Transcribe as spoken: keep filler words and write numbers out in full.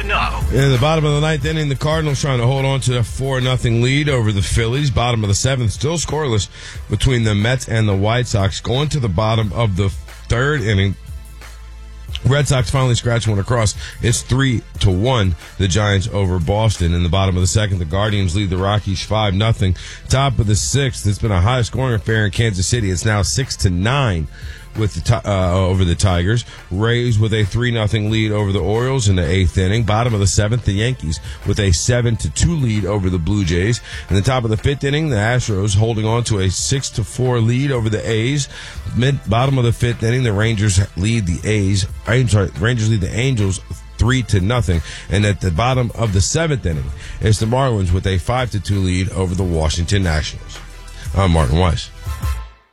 know. In the bottom of the ninth inning, the Cardinals trying to hold on to a four nothing lead over the Phillies. Bottom of the seventh, still scoreless between the Mets and the White Sox. Going to the bottom of the third inning, Red Sox finally scratch one across. It's three to one. The Giants over Boston. In the bottom of the second, the Guardians lead the Rockies five nothing. Top of the sixth, it's been a high scoring affair in Kansas City. It's now six to nine with the uh, over the Tigers. Rays with a three nothing lead over the Orioles in the eighth inning. Bottom of the seventh, the Yankees with a seven to two lead over the Blue Jays. In the top of the fifth inning, the Astros holding on to a six to four lead over the A's. Mid bottom of the fifth inning, the Rangers lead the A's. I'm sorry, Rangers lead the Angels three to nothing. And at the bottom of the seventh inning, it's the Marlins with a five to two lead over the Washington Nationals. I'm Martin Weiss.